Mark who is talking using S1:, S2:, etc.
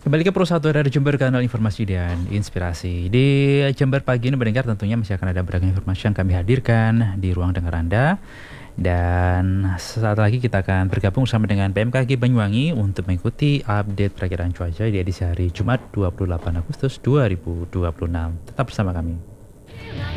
S1: Kembali ke Pro 1 dari Jember, kanal informasi dan inspirasi. Di Jember pagi ini mendengar tentunya masih akan ada beragam informasi yang kami hadirkan di ruang dengar Anda. Dan saat lagi kita akan bergabung bersama dengan BMKG Banyuwangi untuk mengikuti update perakiraan cuaca di edisi hari Jumat 28 Agustus 2026. Tetap bersama kami.